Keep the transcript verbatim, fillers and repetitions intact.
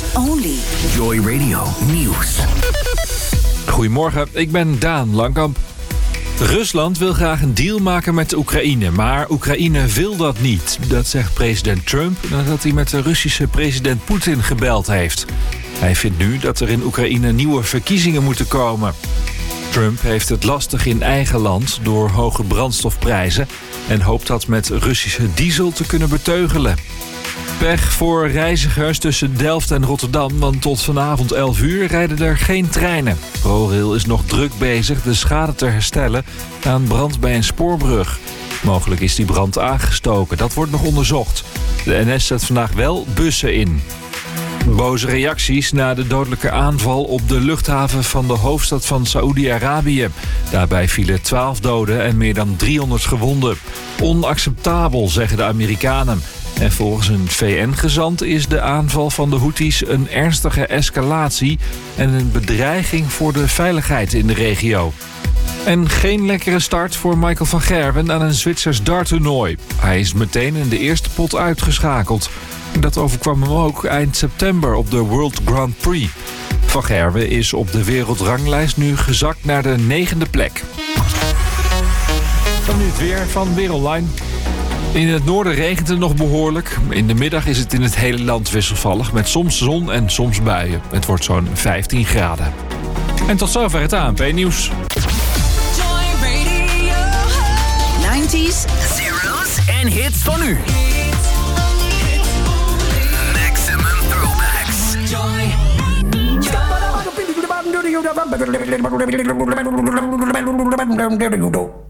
only. Joy Radio Nieuws. Goedemorgen, ik ben Daan Langkamp. Rusland wil graag een deal maken met Oekraïne, maar Oekraïne wil dat niet. Dat zegt president Trump nadat hij met de Russische president Poetin gebeld heeft. Hij vindt nu dat er in Oekraïne nieuwe verkiezingen moeten komen. Trump heeft het lastig in eigen land door hoge brandstofprijzen en hoopt dat met Russische diesel te kunnen beteugelen. Pech voor reizigers tussen Delft en Rotterdam, want tot vanavond elf uur rijden er geen treinen. ProRail is nog druk bezig de schade te herstellen aan brand bij een spoorbrug. Mogelijk is die brand aangestoken, dat wordt nog onderzocht. De N S zet vandaag wel bussen in. Boze reacties na de dodelijke aanval op de luchthaven van de hoofdstad van Saoedi-Arabië. Daarbij vielen twaalf doden en meer dan driehonderd gewonden. Onacceptabel, zeggen de Amerikanen. En volgens een V N-gezant is de aanval van de Houthis een ernstige escalatie en een bedreiging voor de veiligheid in de regio. En geen lekkere start voor Michael van Gerwen aan een Zwitsers darttoernooi. Hij is meteen in de eerste pot uitgeschakeld. Dat overkwam hem ook eind september op de World Grand Prix. Van Gerwen is op de wereldranglijst nu gezakt naar de negende plek. Dan nu het weer van Weer Online. In het noorden regent het nog behoorlijk. In de middag is het in het hele land wisselvallig met soms zon en soms buien. Het wordt zo'n vijftien graden. En tot zover het A N P-nieuws. Joy Radio. nineties, Zeros en hits van nu. Maximum throwbacks. Joy.